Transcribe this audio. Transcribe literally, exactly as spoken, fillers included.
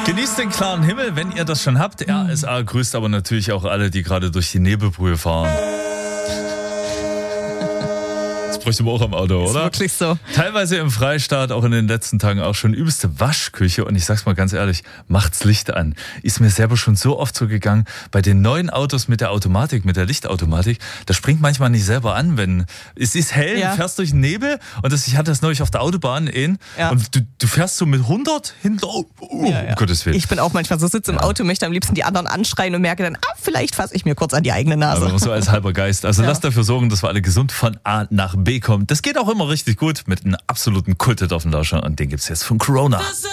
Genießt den klaren Himmel, wenn ihr das schon habt. R S A grüßt aber natürlich auch alle, die gerade durch die Nebelbrühe fahren. Das bräuchte man auch am Auto, oder? Ist wirklich so. Teilweise im Freistaat, auch in den letzten Tagen auch schon übelste Waschküche. Und ich sag's mal ganz ehrlich, macht's Licht an. Ist mir selber schon so oft so gegangen, bei den neuen Autos mit der Automatik, mit der Lichtautomatik, das springt manchmal nicht selber an, wenn es ist hell, Ja. du fährst durch den Nebel und das, ich hatte das neulich auf der Autobahn in, Ja. und du, du fährst so mit hundert hinter, oh, oh, Ja, ja. um Gottes Willen. Ich bin auch manchmal so, sitze im Ja. Auto, möchte am liebsten die anderen anschreien und merke dann, ah, vielleicht fasse ich mir kurz an die eigene Nase. Aber so als halber Geist. Also Ja. lasst dafür sorgen, dass wir alle gesund von A nach B kommen. Das geht auch immer richtig gut mit einem absoluten Kult auf dem Lauscher und den gibt's jetzt von Corona.